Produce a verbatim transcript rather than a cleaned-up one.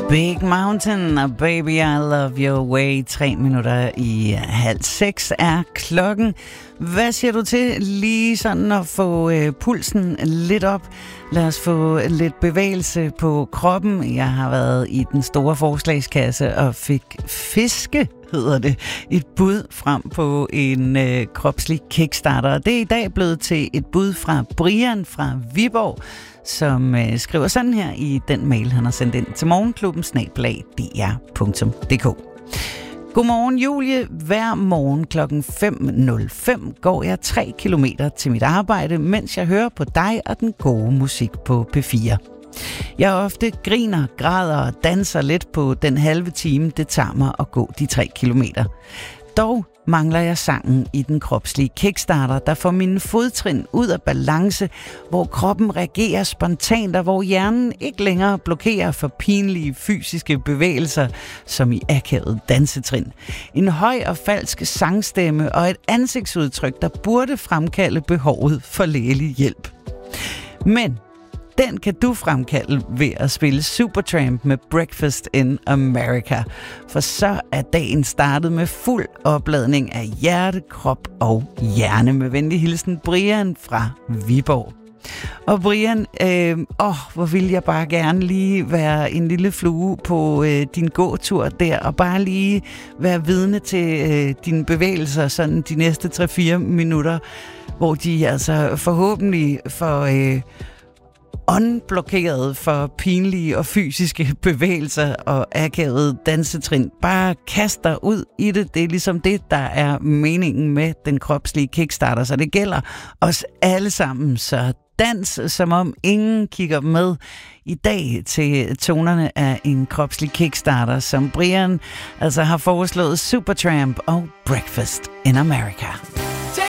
Big Mountain og Baby I Love Your Way. Tre minutter i halv seks er klokken. Hvad siger du til lige sådan at få øh, pulsen lidt op? Lad os få lidt bevægelse på kroppen. Jeg har været i den store forslagskasse og fik fiske, hedder det, et bud frem på en øh, kropslig kickstarter. Og det er i dag blevet til et bud fra Brian fra Viborg, som øh, skriver sådan her i den mail, han har sendt ind til morgenklubben snabel-a d r punktum d k. Godmorgen, Julie. Hver morgen klokken fem nul fem går jeg tre kilometer til mit arbejde, mens jeg hører på dig og den gode musik på P fire. Jeg ofte griner, græder og danser lidt på den halve time, det tager mig at gå de tre kilometer. Dog mangler jeg sangen i den kropslige kickstarter, der får mine fodtrin ud af balance, hvor kroppen reagerer spontant, og hvor hjernen ikke længere blokerer for pinlige fysiske bevægelser, som i akavet dansetrin. En høj og falsk sangstemme og et ansigtsudtryk, der burde fremkalde behovet for lægelig hjælp. Men den kan du fremkalde ved at spille Supertramp med Breakfast in America. For så er dagen startet med fuld opladning af hjerte, krop og hjerne. Med venlig hilsen Brian fra Viborg. Og Brian, øh, åh, hvor vil jeg bare gerne lige være en lille flue på øh, din gåtur der, og bare lige være vidne til øh, dine bevægelser sådan de næste tre fire minutter, hvor de altså forhåbentlig får Øh, unblokeret for pinlige og fysiske bevægelser og akavede dansetrin. Bare kast dig ud i det. Det er ligesom det, der er meningen med den kropslige kickstarter. Så det gælder os alle sammen. Så dans, som om ingen kigger med i dag til tonerne af en kropslig kickstarter, som Brian altså har foreslået Supertramp og Breakfast in America.